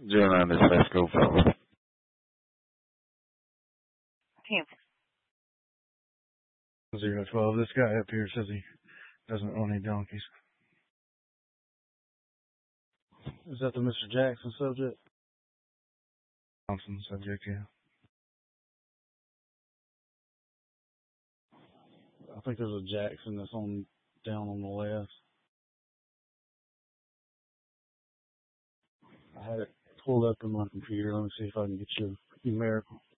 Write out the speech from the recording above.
Doing on this let's go fella. 012. This guy up here says he doesn't own any donkeys. Is that the Mr. Jackson subject? Thompson subject, yeah. I think there's a Jackson that's on down on the left. I had it pulled up in my computer. Let me see if I can get you a numerical.